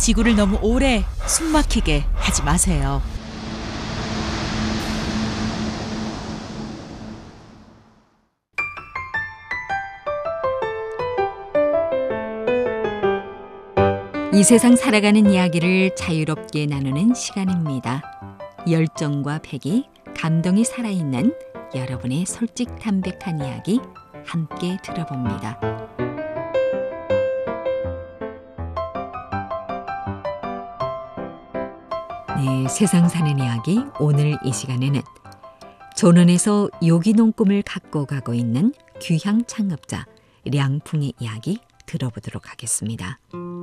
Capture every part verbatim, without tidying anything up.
지구를 너무 오래 숨막히게 하지 마세요. 이 세상 살아가는 이야기를 자유롭게 나누는 시간입니다. 열정과 패기, 감동이 살아있는 여러분의 솔직담백한 이야기 함께 들어봅니다. 네, 세상 사는 이야기 오늘 이 시간에는 조넌에서 유기농 꿈을 갖고 가고 있는 귀향 창업자 량풍의 이야기 들어보도록 하겠습니다.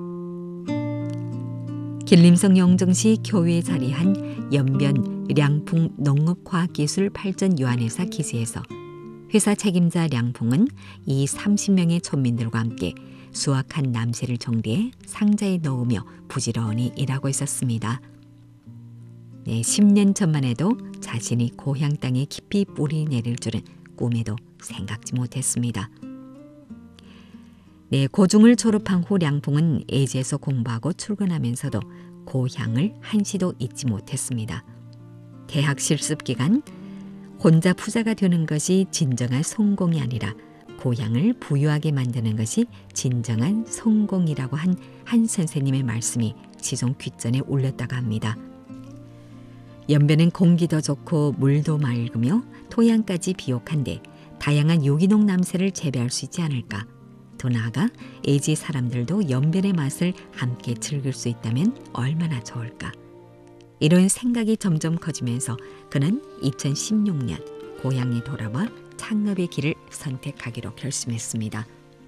길림성 영정시 교외에 자리한 연변 량풍 농업과학기술발전유한회사 기지에서 회사 책임자 량풍은 이 삼십 명의 촌민들과 함께 수확한 남새를 정리해 상자에 넣으며 부지런히 일하고 있었습니다. 네, 십 년 전만 해도 자신이 고향 땅에 깊이 뿌리 내릴 줄은 꿈에도 생각지 못했습니다. 네, 고중을 졸업한 후 량풍은 예지에서 공부하고 출근하면서도 고향을 한시도 잊지 못했습니다. 대학 실습 기간 혼자 부자가 되는 것이 진정한 성공이 아니라 고향을 부유하게 만드는 것이 진정한 성공이라고 한 한 선생님의 말씀이 지속 귓전에 울렸다고 합니다. 연변은 공기도 좋고 물도 맑으며 토양까지 비옥한데 다양한 유기농 남새를 재배할 수 있지 않을까. 더 나아가 예지 사람들도 연변의 맛을 함께 즐길 수 있다면 얼마나 좋을까. 이런 생각이 점점 커지면서 그는 이천십육 년 고향에 돌아와 창업의 길을 선택하기로 결심했습니다.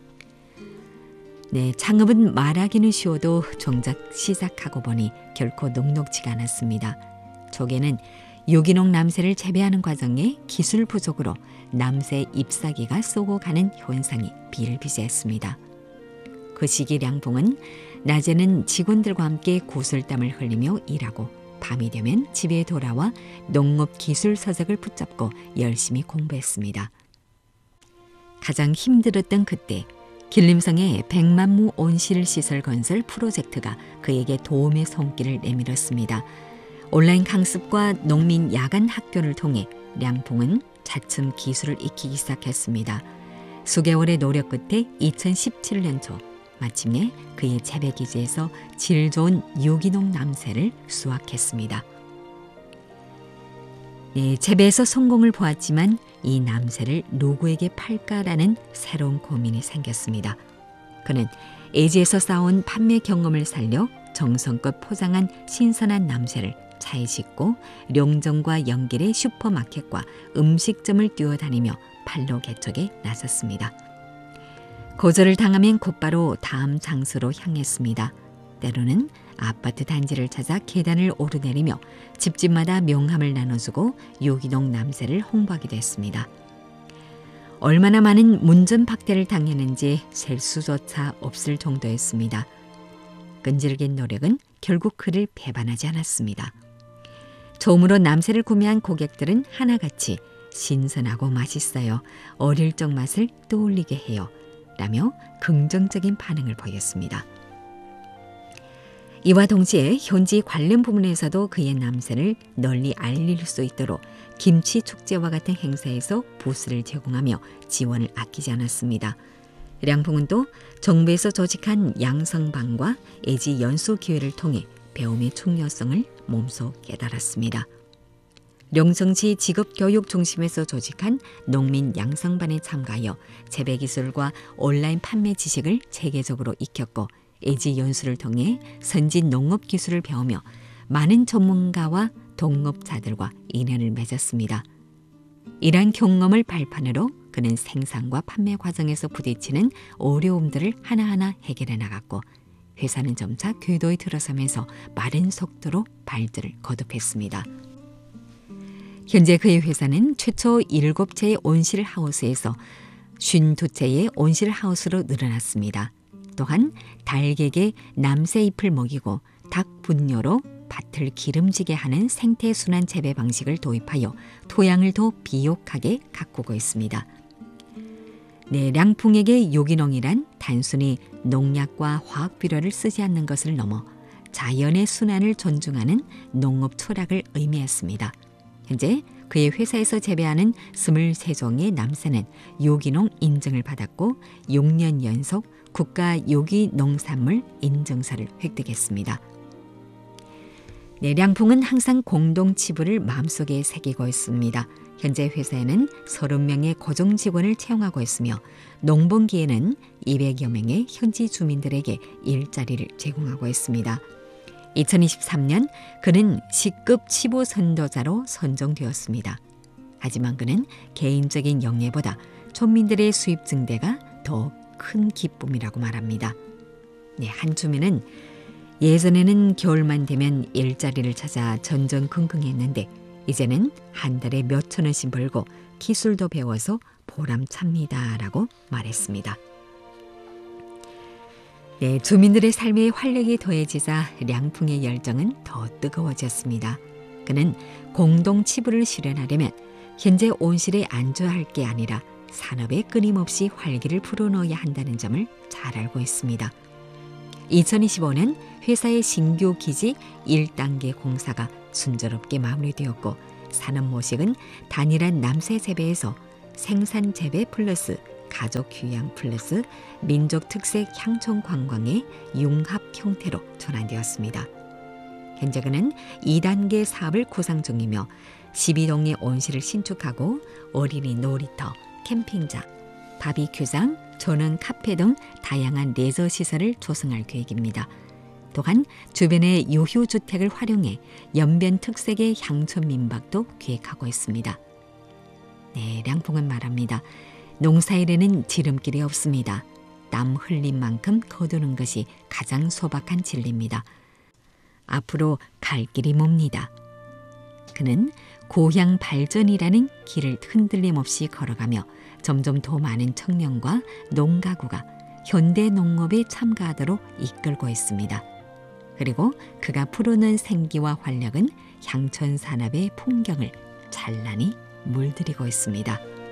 네, 창업은 말하기는 쉬워도 정작 시작하고 보니 결코 녹록지가 않았습니다. 초기에는 유기농 남새를 재배하는 과정에 기술 부족으로 남새 잎사귀가 쏘고 가는 현상이 비일비재했습니다. 그 시기 량풍은 낮에는 직원들과 함께 구슬땀을 흘리며 일하고 밤이 되면 집에 돌아와 농업 기술 서적을 붙잡고 열심히 공부했습니다. 가장 힘들었던 그때 길림성의 백만무 온실 시설 건설 프로젝트가 그에게 도움의 손길을 내밀었습니다. 온라인 강습과 농민 야간 학교를 통해 량풍은 차츰 기술을 익히기 시작했습니다. 수개월의 노력 끝에 이천십칠 년 초 마침내 그의 재배기지에서 질 좋은 유기농 남새를 수확했습니다. 네, 재배에서 성공을 보았지만 이 남새를 누구에게 팔까라는 새로운 고민이 생겼습니다. 그는 예지에서 쌓아온 판매 경험을 살려 정성껏 포장한 신선한 남새를 차에 싣고 룡정과 연길의 슈퍼마켓과 음식점을 뛰어다니며 판로 개척에 나섰습니다. 거절을 당하면 곧바로 다음 장소로 향했습니다. 때로는 아파트 단지를 찾아 계단을 오르내리며 집집마다 명함을 나눠주고 유기농 남새를 홍보하기도 했습니다. 얼마나 많은 문전박대를 당했는지 셀 수조차 없을 정도였습니다. 끈질긴 노력은 결국 그를 배반하지 않았습니다. 처음으로 남새를 구매한 고객들은 하나같이 신선하고 맛있어요. 어릴 적 맛을 떠올리게 해요. 라며 긍정적인 반응을 보였습니다. 이와 동시에 현지 관련 부문에서도 그의 남새를 널리 알릴 수 있도록 김치 축제와 같은 행사에서 부스를 제공하며 지원을 아끼지 않았습니다. 량풍은 또 정부에서 조직한 양성반과 예지 연수 기회를 통해 배움의 중요성을 몸소 깨달았습니다. 룡성시 직업교육중심에서 조직한 농민 양성반에 참가하여 재배기술과 온라인 판매 지식을 체계적으로 익혔고 예지 연수를 통해 선진 농업기술을 배우며 많은 전문가와 동업자들과 인연을 맺었습니다. 이러한 경험을 발판으로 그는 생산과 판매 과정에서 부딪히는 어려움들을 하나하나 해결해 나갔고 회사는 점차 궤도에 들어서면서 빠른 속도로 발전을 거듭했습니다. 현재 그의 회사는 최초 일곱 채의 온실 하우스에서 오십이 채의 온실 하우스로 늘어났습니다. 또한 닭에게 남새 잎을 먹이고 닭 분뇨로 밭을 기름지게 하는 생태순환 재배 방식을 도입하여 토양을 더 비옥하게 가꾸고 있습니다. 네, 량풍에게 유기농이란 단순히 농약과 화학 비료를 쓰지 않는 것을 넘어 자연의 순환을 존중하는 농업 철학을 의미했습니다. 현재 그의 회사에서 재배하는 스물세 종의 남새는 유기농 인증을 받았고 육 년 연속 국가 유기농산물 인증서를 획득했습니다. 네, 량풍은 항상 공동 치부를 마음속에 새기고 있습니다. 현재 회사에는 서른 명의 고정 직원을 채용하고 있으며 농번기에는 이백여 명의 현지 주민들에게 일자리를 제공하고 있습니다. 이천이십삼 년 그는 시급 치부 선도자로 선정되었습니다. 하지만 그는 개인적인 영예보다 촌민들의 수입 증대가 더 큰 기쁨이라고 말합니다. 네, 한 주민은 예전에는 겨울만 되면 일자리를 찾아 전전긍긍했는데 이제는 한 달에 몇천 원씩 벌고 기술도 배워서 보람찹니다 라고 말했습니다. 네, 주민들의 삶에 활력이 더해지자 량풍의 열정은 더 뜨거워졌습니다. 그는 공동 치부를 실현하려면 현재 온실에 안주할 게 아니라 산업에 끊임없이 활기를 불어넣어야 한다는 점을 잘 알고 있습니다. 이천이십오 년 회사의 신규 기지 일 단계 공사가 순조롭게 마무리되었고 산업 모식은 단일한 남새 재배에서 생산 재배 플러스 가족 휴양 플러스 민족 특색 향촌 관광의 융합 형태로 전환되었습니다. 현재 그는 이 단계 사업을 구상 중이며 십이 동의 온실을 신축하고 어린이 놀이터, 캠핑장, 바비큐장, 전원 카페 등 다양한 레저 시설을 조성할 계획입니다. 또한 주변의 유휴주택을 활용해 연변 특색의 향촌 민박도 계획하고 있습니다. 네, 량풍은 말합니다. 농사일에는 지름길이 없습니다. 땀 흘린 만큼 거두는 것이 가장 소박한 진리입니다. 앞으로 갈 길이 멉니다. 그는 고향 발전이라는 길을 흔들림 없이 걸어가며 점점 더 많은 청년과 농가구가 현대 농업에 참가하도록 이끌고 있습니다. 그리고 그가 풀어낸 생기와 활력은 향촌 산업의 풍경을 찬란히 물들이고 있습니다.